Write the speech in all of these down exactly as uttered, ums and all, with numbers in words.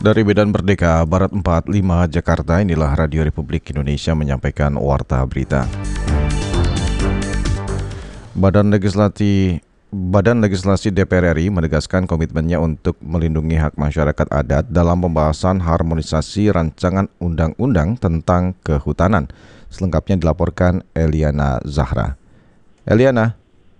Dari Medan Merdeka, Barat empat puluh lima, Jakarta, inilah Radio Republik Indonesia menyampaikan Warta Berita. Badan Legislasi Badan Legislasi D P R R I menegaskan komitmennya untuk melindungi hak masyarakat adat dalam pembahasan harmonisasi rancangan undang-undang tentang kehutanan. Selengkapnya dilaporkan Eliana Zahra. Eliana.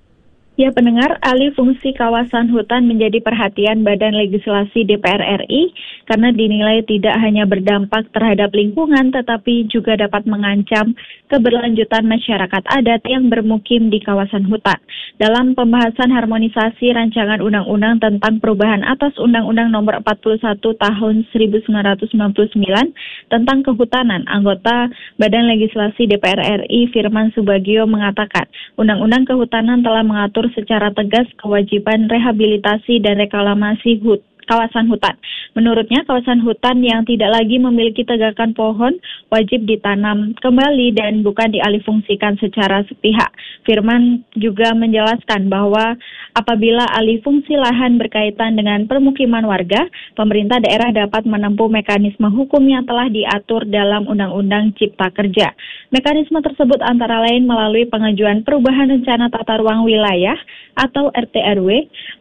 Ya, pendengar, alih fungsi kawasan hutan menjadi perhatian Badan Legislasi D P R R I karena dinilai tidak hanya berdampak terhadap lingkungan tetapi juga dapat mengancam keberlanjutan masyarakat adat yang bermukim di kawasan hutan. Dalam pembahasan harmonisasi rancangan undang-undang tentang perubahan atas Undang-Undang Nomor empat puluh satu Tahun seribu sembilan ratus sembilan puluh sembilan tentang kehutanan, anggota Badan Legislasi D P R R I Firman Subagio mengatakan, Undang-Undang Kehutanan telah mengatur secara tegas kewajiban rehabilitasi dan reklamasi hut, kawasan hutan. Menurutnya, kawasan hutan yang tidak lagi memiliki tegakan pohon wajib ditanam kembali dan bukan dialihfungsikan secara sepihak. Firman juga menjelaskan bahwa apabila alih fungsi lahan berkaitan dengan permukiman warga, pemerintah daerah dapat menempuh mekanisme hukum yang telah diatur dalam Undang-Undang Cipta Kerja. Mekanisme tersebut antara lain melalui pengajuan perubahan rencana tata ruang wilayah atau R T R W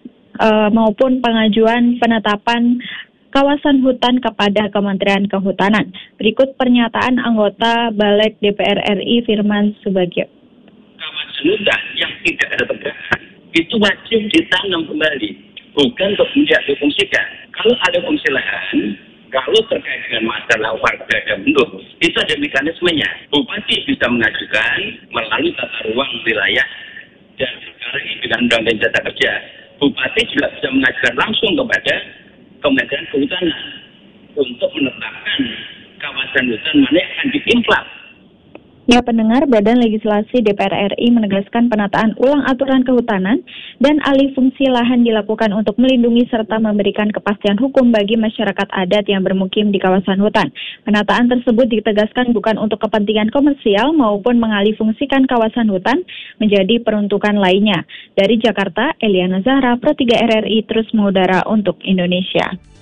uh, maupun pengajuan penetapan kawasan hutan kepada Kementerian Kehutanan. Berikut pernyataan anggota Balek D P R R I Firman Subagio. Kawasan hutan yang tidak ada tegakan itu wajib ditanam kembali, bukan kemudian difungsikan. Kalau ada fungsi lahan, kalau terkait dengan masalah warga dan penduduk, itu ada mekanismenya. Bupati bisa mengajukan melalui tata ruang wilayah, dan sekarang ini dengan Undang-Undang Cipta Kerja, Bupati juga bisa mengajukan langsung kepada Kementerian Kehutanan untuk menetapkan kawasan hutan mana yang akan diimplak. Ya, pendengar, Badan Legislasi D P R R I menegaskan penataan ulang aturan kehutanan dan alih fungsi lahan dilakukan untuk melindungi serta memberikan kepastian hukum bagi masyarakat adat yang bermukim di kawasan hutan. Penataan tersebut ditegaskan bukan untuk kepentingan komersial maupun mengalih fungsikan kawasan hutan menjadi peruntukan lainnya. Dari Jakarta, Eliana Zahra, Pro tiga R R I terus mengudara untuk Indonesia.